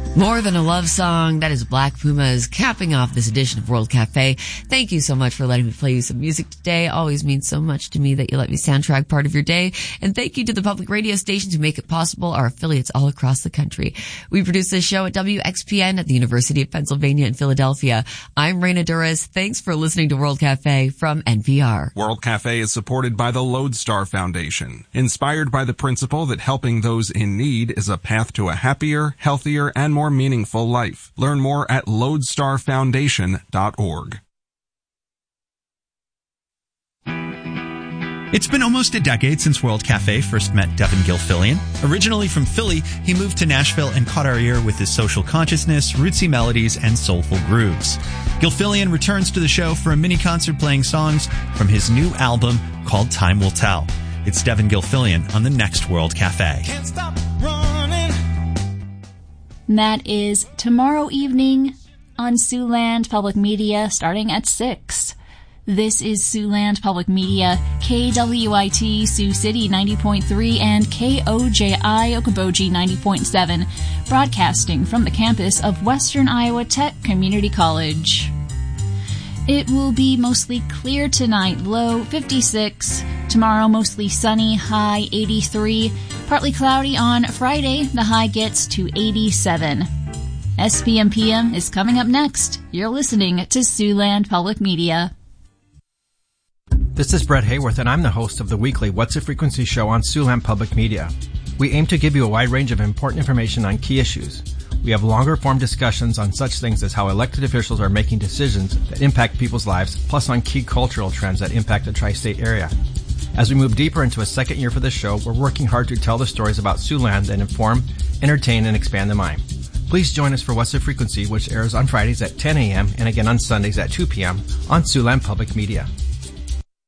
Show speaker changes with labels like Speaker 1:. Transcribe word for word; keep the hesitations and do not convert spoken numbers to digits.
Speaker 1: More Than a Love Song. That is Black Pumas capping off this edition of World Cafe. Thank you so much for letting me play you some music today. Always means so much to me that you let me soundtrack part of your day. And thank you to the public radio stations who make it possible, our affiliates all across the country. We produce this show at W X P N at the University of Pennsylvania in Philadelphia. I'm Raina Duras. Thanks for listening to World Cafe from N P R.
Speaker 2: World Cafe is supported by the Lodestar Foundation, inspired by the principle that helping those in need is a path to a happier, healthier, and more meaningful life. Learn more at lodestar foundation dot org.
Speaker 3: It's been almost a decade since World Cafe first met Devin Gilfillian. Originally from Philly, he moved to Nashville and caught our ear with his social consciousness, rootsy melodies, and soulful grooves. Gilfillian returns to the show for a mini concert playing songs from his new album called Time Will Tell. It's Devin Gilfillian on the next World Cafe.
Speaker 4: Can't stop running.
Speaker 5: That is tomorrow evening on Siouxland Public Media starting at six. This is Siouxland Public Media, K W I T Sioux City ninety point three and K O J I Okoboji ninety point seven, broadcasting from the campus of Western Iowa Tech Community College. It will be mostly clear tonight, low fifty-six. Tomorrow, mostly sunny, high eighty-three. Partly cloudy on Friday, the high gets to eighty-seven. S P M P M is coming up next. You're listening to Siouxland Public Media.
Speaker 6: This is Brett Hayworth, and I'm the host of the weekly What's the Frequency show on Siouxland Public Media. We aim to give you a wide range of important information on key issues. We have longer-form discussions on such things as how elected officials are making decisions that impact people's lives, plus on key cultural trends that impact the tri-state area. As we move deeper into a second year for this show, we're working hard to tell the stories about Siouxland that inform, entertain, and expand the mind. Please join us for What's the Frequency, which airs on Fridays at ten a.m. and again on Sundays at two p.m. on Siouxland Public Media.